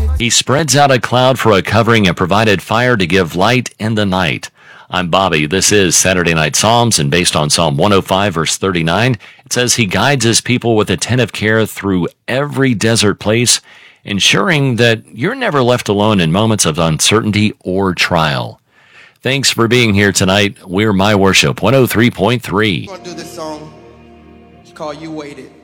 He spreads out a cloud for a covering and provided fire to give light in the night. I'm Bobby. This is Saturday Night Psalms, and based on Psalm 105, verse 39, it says, He guides His people with attentive care through every desert place, ensuring that you're never left alone in moments of uncertainty or trial. Thanks for being here tonight. We're My Worship 103.3. I'm going to do this song. It's called You Waited.